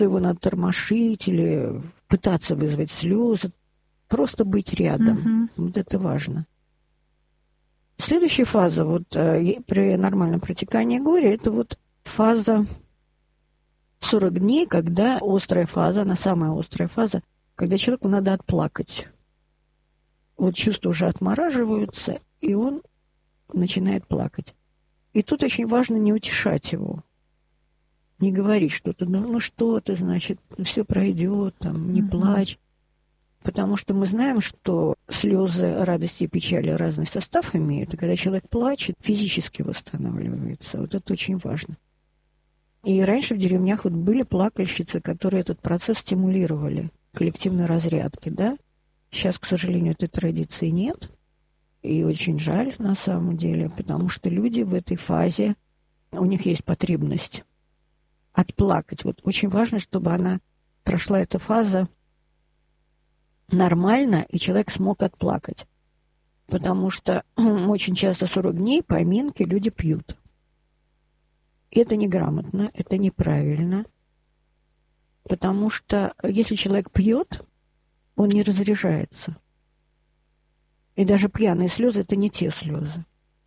его надо тормошить или пытаться вызвать слезы. Просто быть рядом. Вот это важно. Следующая фаза при нормальном протекании горя, это фаза 40 дней, когда острая фаза, она самая острая фаза, когда человеку надо отплакать. Чувства уже отмораживаются, и он начинает плакать. И тут очень важно не утешать его. Не говорить что-то, что ты, значит, все пройдет, не плачь. Потому что мы знаем, что слезы радости и печали разный состав имеют, и когда человек плачет, физически восстанавливается. Это очень важно. И раньше в деревнях были плакальщицы, которые этот процесс стимулировали, коллективной разрядки, да? Сейчас, к сожалению, этой традиции нет. И очень жаль на самом деле, потому что люди в этой фазе, у них есть потребность отплакать. Очень важно, чтобы она прошла эта фаза нормально, и человек смог отплакать. Потому что очень часто 40 дней поминки люди пьют. И это неграмотно, это неправильно. Потому что если человек пьет, он не разряжается. И даже пьяные слезы – это не те слезы.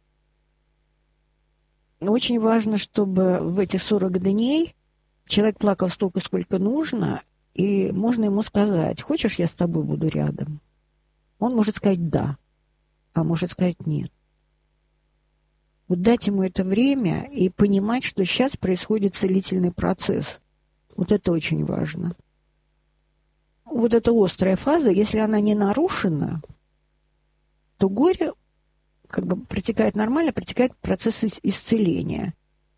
Очень важно, чтобы в эти 40 дней человек плакал столько, сколько нужно, и можно ему сказать: хочешь, я с тобой буду рядом? Он может сказать «да», а может сказать «нет». Дать ему это время и понимать, что сейчас происходит целительный процесс. Это очень важно. Эта острая фаза, если она не нарушена, то горе протекает нормально, протекает процесс исцеления.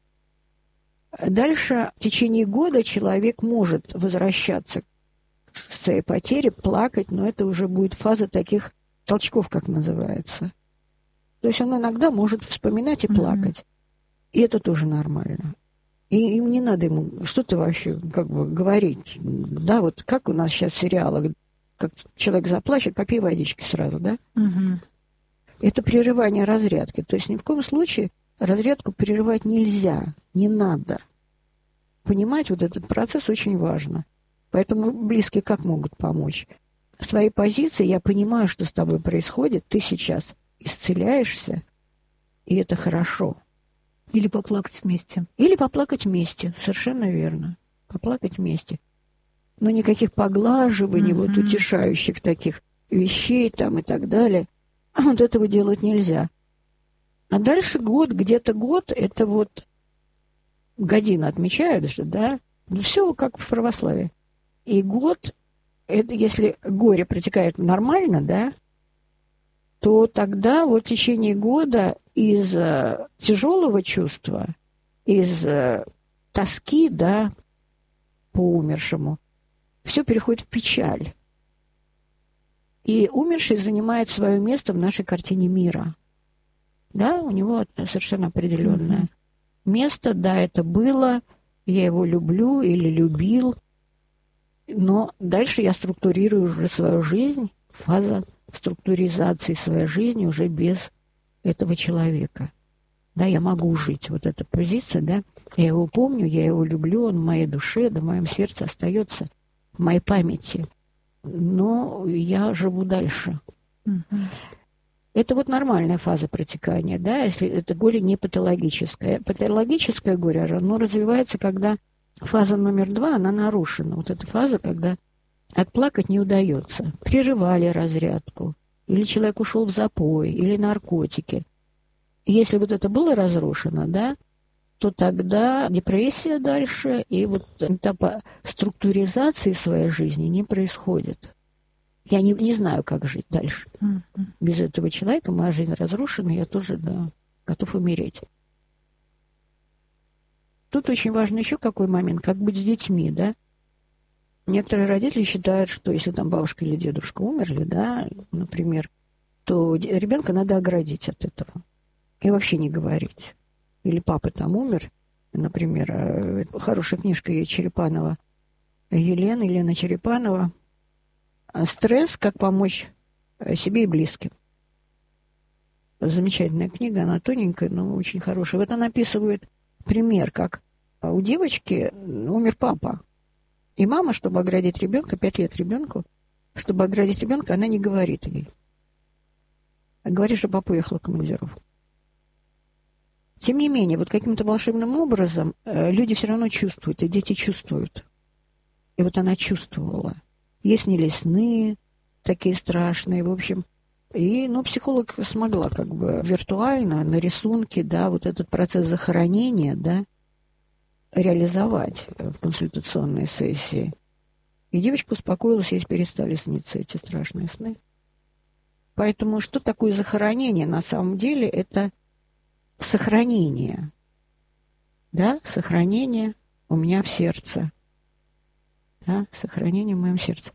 Дальше в течение года человек может возвращаться к своей потере, плакать, но это уже будет фаза таких толчков, как называется. То есть он иногда может вспоминать и плакать. И это тоже нормально. И им не надо ему что-то вообще говорить. Да, как у нас сейчас в сериалах, как человек заплачет, попей водички сразу, да? Это прерывание разрядки. То есть ни в коем случае разрядку прерывать нельзя, не надо. Понимать этот процесс очень важно. Поэтому близкие как могут помочь? В своей позиции я понимаю, что с тобой происходит, ты сейчас исцеляешься, и это хорошо. Или поплакать вместе. Или поплакать вместе, совершенно верно. Поплакать вместе. Но никаких поглаживаний, утешающих таких вещей и так далее, этого делать нельзя. А дальше где-то год, это година отмечают же, да? Все как в православии. И год, это если горе протекает нормально, да, то тогда в течение года из тяжелого чувства, из тоски, да, по умершему, все переходит в печаль. И умерший занимает свое место в нашей картине мира. Да, у него совершенно определенное место, да, это было, я его люблю или любил, но дальше я структурирую уже свою жизнь, фаза структуризации своей жизни уже без этого человека. Да, я могу жить, эта позиция, да, я его помню, я его люблю, он в моей душе, да, в моем сердце остается, в моей памяти, но я живу дальше. Это нормальная фаза протекания, да, если это горе не патологическое. Патологическое горе, оно развивается, когда фаза номер 2, она нарушена. Эта фаза, когда отплакать не удается. Прерывали разрядку, или человек ушел в запой, или наркотики. Если это было разрушено, да, то тогда депрессия дальше, и этапа структуризации своей жизни не происходит. Я не знаю, как жить дальше. Без этого человека моя жизнь разрушена, я тоже, да, готов умереть. Тут очень важно еще какой момент, как быть с детьми, да. Некоторые родители считают, что если бабушка или дедушка умерли, да, например, то ребенка надо оградить от этого. И вообще не говорить. Или папа умер, например, хорошая книжка есть Черепанова, Елена Черепанова, «Стресс. Как помочь себе и близким». Замечательная книга, она тоненькая, но очень хорошая. Она описывает пример, как у девочки умер папа. И мама, чтобы оградить ребенка, 5 лет ребенку, чтобы оградить ребенка, она не говорит ей. А говорит, что папа уехал в командировку. Тем не менее, вот каким-то волшебным образом люди все равно чувствуют, и дети чувствуют. И вот она чувствовала. Ей снились сны такие страшные, в общем. И, психолог смогла как бы виртуально, на рисунке, да, вот этот процесс захоронения, да, реализовать в консультационной сессии. И девочка успокоилась, ей перестали сниться эти страшные сны. Поэтому что такое захоронение? На самом деле это сохранение. Да, сохранение у меня в сердце. Да, сохранение в моем сердце.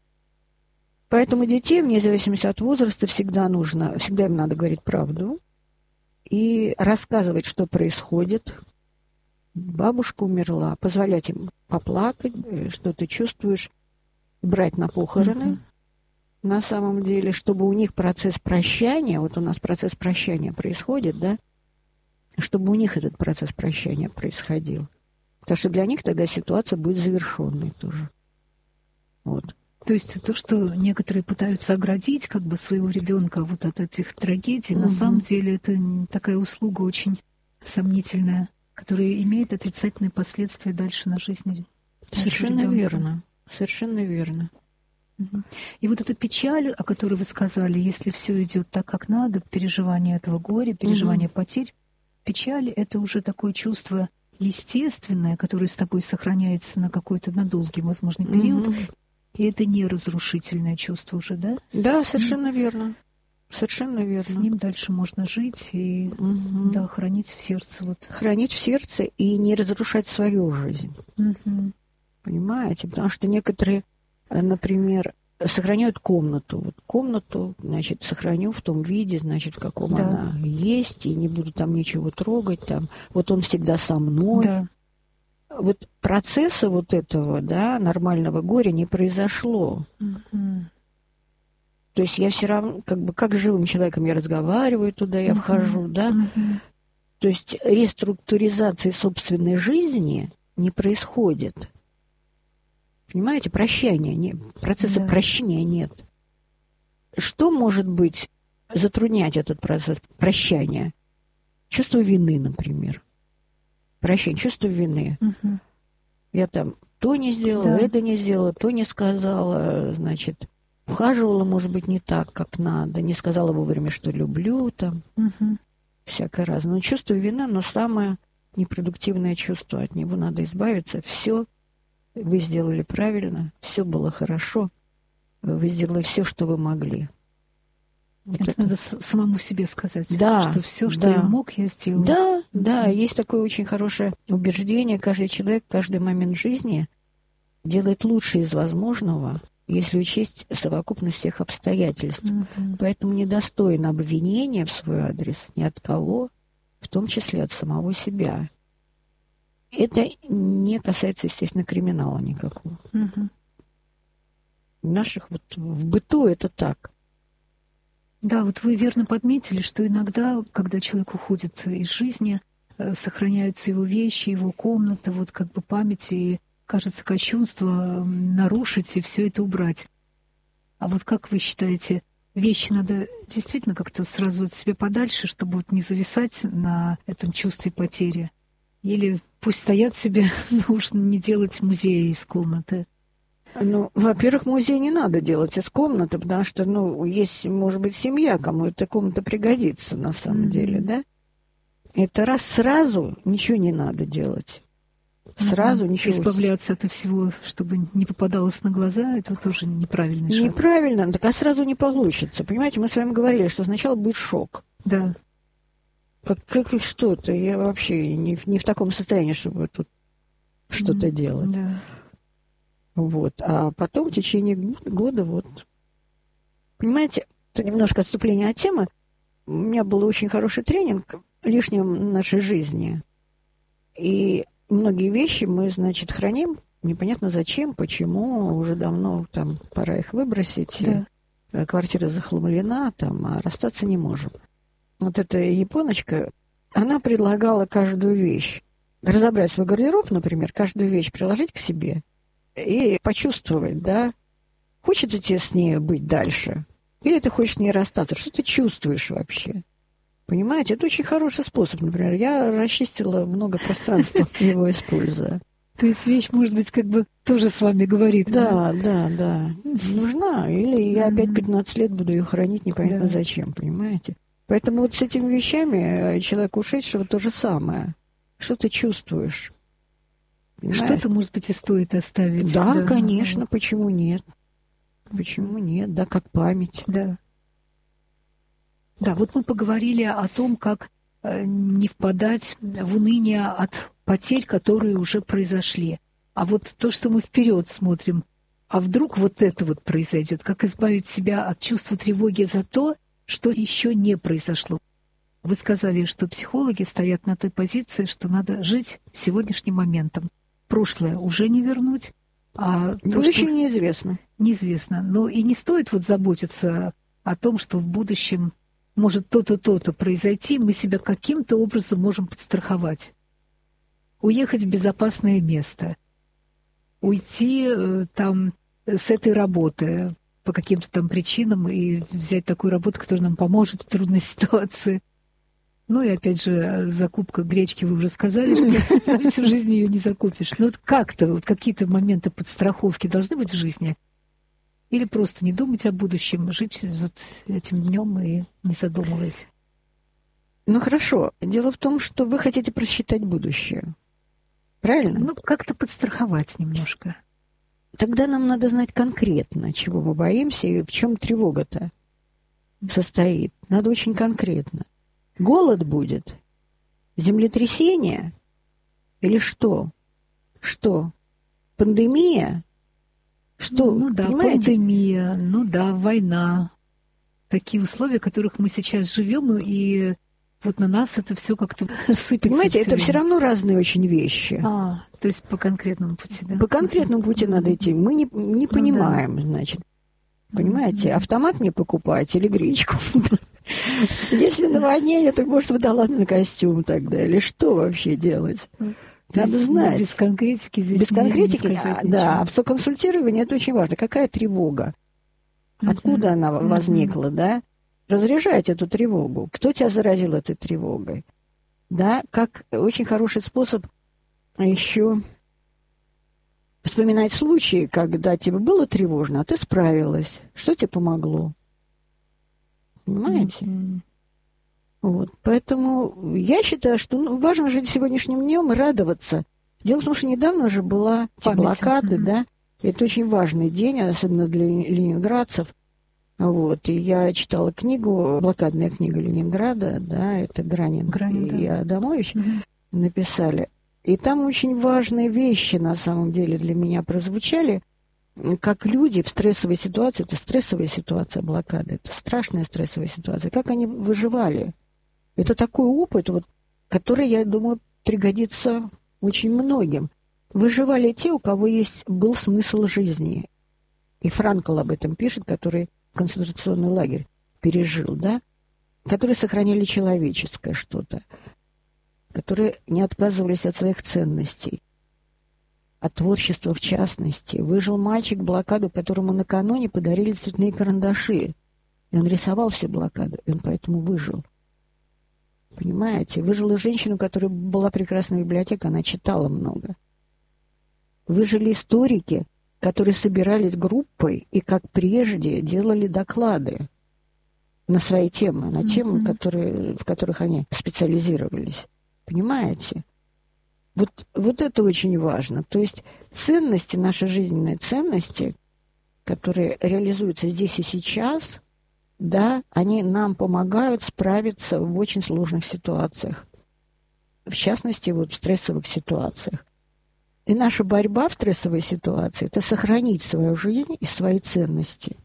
Поэтому детей, вне зависимости от возраста, всегда им надо говорить правду и рассказывать, что происходит. Бабушка умерла, позволять им поплакать, что ты чувствуешь, брать на похороны. На самом деле, чтобы у них процесс прощания, вот у нас процесс прощания происходит, да, чтобы у них этот процесс прощания происходил. Потому что для них тогда ситуация будет завершенной тоже. Вот. То есть то, что некоторые пытаются оградить как бы своего ребенка вот от этих трагедий, на самом деле это такая услуга очень сомнительная, которая имеет отрицательные последствия дальше на жизни. Совершенно верно. Совершенно верно. И вот эта печаль, о которой вы сказали, если все идет так, как надо, переживание этого горя, переживание потерь, печаль — это уже такое чувство естественное, которое с тобой сохраняется на какой-то долгий, возможно, период. И это не разрушительное чувство уже, да? Да, совершенно верно. Совершенно верно. С ним дальше можно жить и да, хранить в сердце. Вот. Хранить в сердце и не разрушать свою жизнь. Понимаете? Потому что некоторые, например, сохраняют комнату. Вот комнату, значит, сохраню в том виде, значит, в каком она есть, и не буду там ничего трогать. Там. Вот он всегда со мной. Да. Вот процесса вот этого, да, нормального горя не произошло. То есть я все равно, как с живым человеком я разговариваю туда, я вхожу, да. То есть реструктуризации собственной жизни не происходит. Понимаете, прощания, процесса прощения нет. Что может быть затруднять этот процесс прощания? Чувство вины, например. Прощение, чувство вины. Я там то не сделала, это не сделала, то не сказала, значит, ухаживала, может быть, не так, как надо, не сказала вовремя, что люблю, там, всякое разное. Но чувство вины, но самое непродуктивное чувство, от него надо избавиться. Все вы сделали правильно, все было хорошо, вы сделали все, что вы могли. Вот это надо самому себе сказать, да, что все, что я мог, я сделал. Да, есть такое очень хорошее убеждение. Каждый человек, каждый момент жизни делает лучшее из возможного, если учесть совокупность всех обстоятельств. Поэтому недостоин обвинения в свой адрес ни от кого, в том числе от самого себя. Это не касается, естественно, криминала никакого. Наших вот в быту это так. Да, вот вы верно подметили, что иногда, когда человек уходит из жизни, сохраняются его вещи, его комната, вот как бы память, и кажется кощунство нарушить и все это убрать. А вот как вы считаете, вещи надо действительно как-то сразу от себя подальше, чтобы вот не зависать на этом чувстве потери? Или пусть стоят себе, нужно не делать музея из комнаты? Во-первых, музей не надо делать из комнаты, потому что, есть, может быть, семья, кому эта комната пригодится на самом деле, да? Это сразу ничего не надо делать. Сразу ничего. Избавляться от всего, чтобы не попадалось на глаза, это тоже неправильный шаг. Неправильно, так сразу не получится. Понимаете, мы с вами говорили, что сначала будет шок. Да. Как что-то, я вообще не в таком состоянии, чтобы тут что-то делать. Да. Вот. А потом в течение года вот. Понимаете, это немножко отступление от темы. У меня был очень хороший тренинг «Лишнем в нашей жизни». И многие вещи мы, значит, храним. Непонятно зачем, почему. Уже давно там пора их выбросить. Да. Квартира захламлена, а расстаться не можем. Вот эта японочка, она предлагала каждую вещь. Разобрать свой гардероб, например, каждую вещь приложить к себе и почувствовать, да, хочется тебе с ней быть дальше, или ты хочешь с ней расстаться, что ты чувствуешь вообще. Понимаете, это очень хороший способ. Например, я расчистила много пространства, его используя. То есть вещь, может быть, как бы тоже с вами говорит. Да. Нужна. Или я опять 15 лет буду ее хранить непонятно зачем, понимаете? Поэтому вот с этими вещами человека ушедшего то же самое. Что ты чувствуешь? Понимаешь? Что-то, может быть, и стоит оставить. Да, конечно, почему нет? Почему нет? Да, как память. Да. Да, вот мы поговорили о том, как не впадать в уныние от потерь, которые уже произошли. А вот то, что мы вперед смотрим, а вдруг вот это вот произойдет, как избавить себя от чувства тревоги за то, что еще не произошло. Вы сказали, что психологи стоят на той позиции, что надо жить сегодняшним моментом. Прошлое уже не вернуть, а будущее неизвестно. Неизвестно. Но и не стоит вот заботиться о том, что в будущем может то-то, то-то произойти, мы себя каким-то образом можем подстраховать. Уехать в безопасное место, уйти там с этой работы по каким-то там причинам и взять такую работу, которая нам поможет в трудной ситуации. Ну и опять же, закупка гречки, вы уже сказали, что на всю жизнь ее не закупишь. Но вот как-то, вот какие-то моменты подстраховки должны быть в жизни? Или просто не думать о будущем, жить вот этим днем и не задумываясь? Ну хорошо. Дело в том, что вы хотите просчитать будущее. Правильно? Ну, как-то подстраховать немножко. Тогда нам надо знать конкретно, чего мы боимся и в чем тревога-то состоит. Надо очень конкретно. Голод будет? Землетрясение? Или что? Что? Пандемия? Что? Ну да, понимаете? пандемия, ну да, война. Такие условия, в которых мы сейчас живем, и вот на нас это все как-то сыпется. Понимаете, это все равно разные очень вещи. То есть по конкретному пути, да? По конкретному пути надо идти. Мы не понимаем, значит. Понимаете, автомат мне покупать или гречку? Если наводнение, то, может, выдала на костюм тогда. Или что вообще делать? Надо знать. Без конкретики здесь без конкретики, не сказать да. А в соконсультировании это очень важно. Какая тревога? Откуда она возникла, да? Разряжать эту тревогу. Кто тебя заразил этой тревогой? Да, как очень хороший способ еще вспоминать случаи, когда тебе было тревожно, а ты справилась. Что тебе помогло? Понимаете? Вот. Поэтому я считаю, что важно жить сегодняшним днем и радоваться. Дело в том, что недавно же была блокада, да? Это очень важный день, особенно для ленинградцев. Вот. И я читала книгу, блокадная книга Ленинграда, да, это Гранин и Адамович написали. И там очень важные вещи, на самом деле, для меня прозвучали, как люди в стрессовой ситуации, это стрессовая ситуация блокады, это страшная стрессовая ситуация, как они выживали. Это такой опыт, вот, который, я думаю, пригодится очень многим. Выживали те, у кого был смысл жизни. И Франкл об этом пишет, который концентрационный лагерь пережил, да? Которые сохраняли человеческое что-то, которые не отказывались от своих ценностей, от творчества в частности. Выжил мальчик блокаду, которому накануне подарили цветные карандаши. И он рисовал всю блокаду, и он поэтому выжил. Понимаете? Выжила женщина, у которой была прекрасная библиотека, она читала много. Выжили историки, которые собирались группой и, как прежде, делали доклады на свои темы, на темы, в которых они специализировались. Понимаете? Вот это очень важно. То есть ценности, наши жизненные ценности, которые реализуются здесь и сейчас, да, они нам помогают справиться в очень сложных ситуациях. В частности, вот в стрессовых ситуациях. И наша борьба в стрессовой ситуации – это сохранить свою жизнь и свои ценности.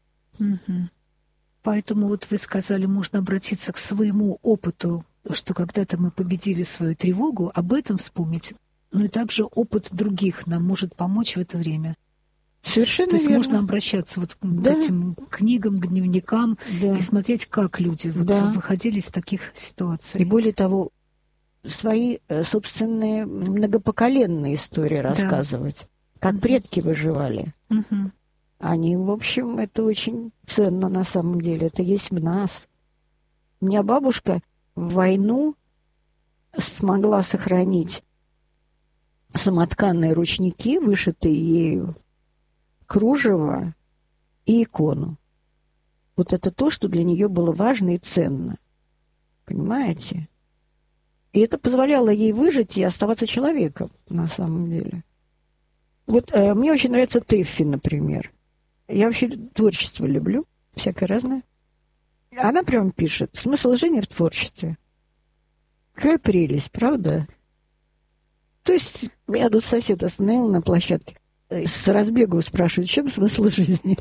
Поэтому вот вы сказали, можно обратиться к своему опыту, что когда-то мы победили свою тревогу, об этом вспомнить. Но и также опыт других нам может помочь в это время. Совершенно То есть верно. можно обращаться вот к этим книгам, к дневникам и смотреть, как люди выходили из таких ситуаций. И более того, свои собственные многопоколенные истории рассказывать. как предки выживали. Они, в общем, это очень ценно на самом деле. Это есть в нас. У меня бабушка в войну смогла сохранить самотканные ручники, вышитые ею, кружево и икону. Вот это то, что для нее было важно и ценно. Понимаете? И это позволяло ей выжить и оставаться человеком, на самом деле. Вот мне очень нравится Тэффи, например. Я вообще творчество люблю, всякое разное. Она прям пишет: смысл жизни в творчестве. Какая прелесть, правда? То есть я тут сосед остановил на площадке, с разбегу спрашивает, в чем смысл жизни?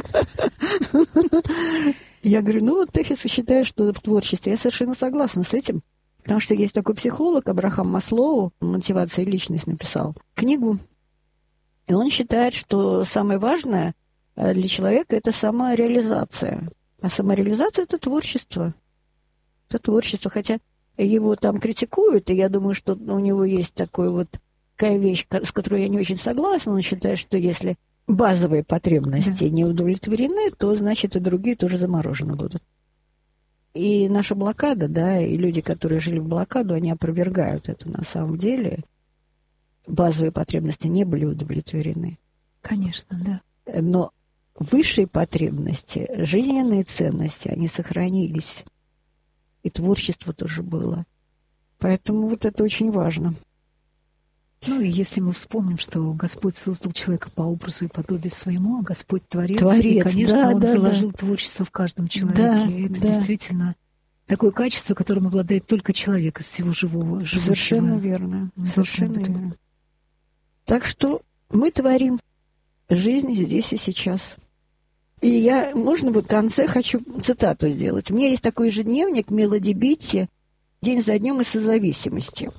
Я говорю, ну вот Тэффи считает, что в творчестве. Я совершенно согласна с этим. Потому что есть такой психолог Абрахам Маслоу, «Мотивация и личность» написал книгу. И он считает, что самое важное для человека – это самореализация. А самореализация – это творчество. Это творчество. Хотя его там критикуют, и я думаю, что у него есть такая вещь, с которой я не очень согласна. Он считает, что если базовые потребности не удовлетворены, то, значит, и другие тоже заморожены будут. И наша блокада, да, и люди, которые жили в блокаду, они опровергают это на самом деле. Базовые потребности не были удовлетворены. Конечно, да. Но высшие потребности, жизненные ценности, они сохранились. И творчество тоже было. Поэтому вот это очень важно. Ну и если мы вспомним, что Господь создал человека по образу и подобию своему, а Господь творец, и, конечно, Он заложил творчество в каждом человеке. И это действительно такое качество, которым обладает только человек из всего живого, живущего. Совершенно верно. Совершенно верно. Так что мы творим жизнь здесь и сейчас. И я, можно в конце хочу цитату сделать. У меня есть такой ежедневник Мелоди Битти «День за днем и созависимости».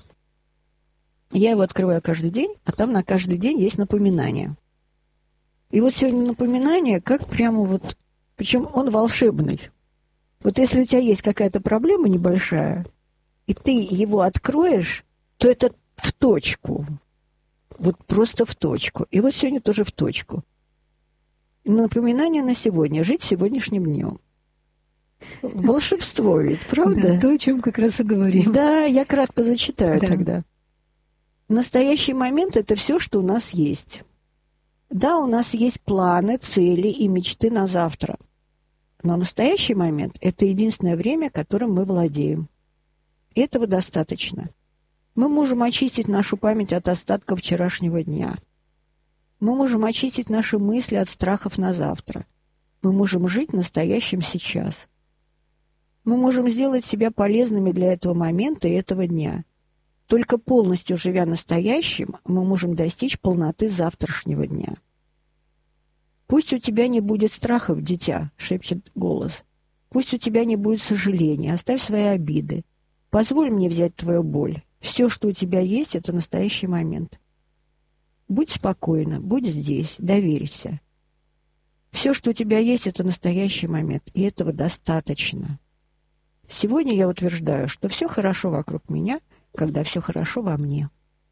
Я его открываю каждый день, а там на каждый день есть напоминание. И вот сегодня напоминание, как прямо причем он волшебный. Вот если у тебя есть какая-то проблема небольшая, и ты его откроешь, то это в точку. Вот просто в точку. И вот сегодня тоже в точку. Напоминание на сегодня. Жить сегодняшним днем. Волшебство ведь, правда? Да, то, о чем как раз и говорим. Да, я кратко зачитаю тогда. Настоящий момент – это все, что у нас есть. Да, у нас есть планы, цели и мечты на завтра. Но настоящий момент – это единственное время, которым мы владеем. И этого достаточно. Мы можем очистить нашу память от остатков вчерашнего дня. Мы можем очистить наши мысли от страхов на завтра. Мы можем жить настоящим сейчас. Мы можем сделать себя полезными для этого момента и этого дня. Только полностью живя настоящим, мы можем достичь полноты завтрашнего дня. «Пусть у тебя не будет страхов, дитя», — шепчет голос. «Пусть у тебя не будет сожаления, оставь свои обиды. Позволь мне взять твою боль. Все, что у тебя есть, — это настоящий момент. Будь спокойна, будь здесь, доверься. Все, что у тебя есть, — это настоящий момент, и этого достаточно. Сегодня я утверждаю, что все хорошо вокруг меня, когда все хорошо во мне».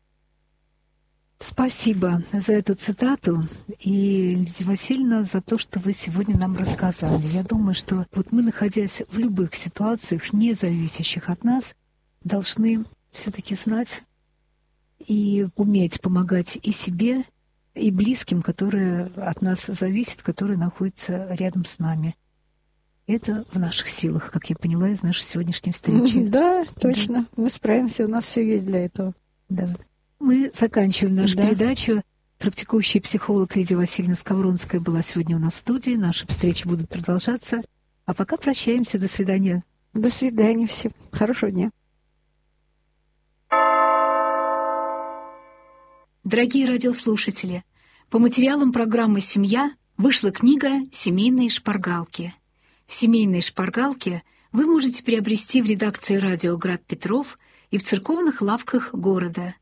Спасибо за эту цитату и, Лидия Васильевна, за то, что вы сегодня нам рассказали. Я думаю, что мы, находясь в любых ситуациях, не зависящих от нас, должны все-таки знать и уметь помогать и себе, и близким, которые от нас зависят, которые находятся рядом с нами. Это в наших силах, как я поняла из нашей сегодняшней встречи. Да, точно. Мы справимся, у нас все есть для этого. Да. Мы заканчиваем нашу передачу. Практикующий психолог Лидия Васильевна Скавронская была сегодня у нас в студии. Наши встречи будут продолжаться. А пока прощаемся. До свидания. До свидания всем. Хорошего дня. Дорогие радиослушатели, по материалам программы «Семья» вышла книга «Семейные шпаргалки». «Семейные шпаргалки» вы можете приобрести в редакции радио «Град Петров» и в церковных лавках города.